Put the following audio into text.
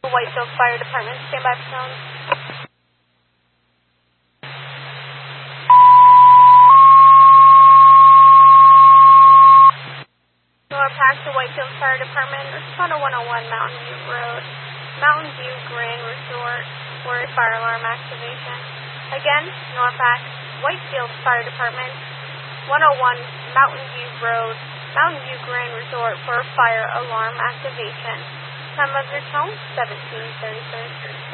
Whitefield Fire Department. Stand by for tone. Norpax to Whitefield Fire Department. Respond to 101 Mountain View Road. Mountain View Grand Resort for a fire alarm activation. Again, Norpax, Whitefield Fire Department, 101 Mountain View Road, Mountain View Grand Resort for a fire alarm activation. Time of your tone, 17:33.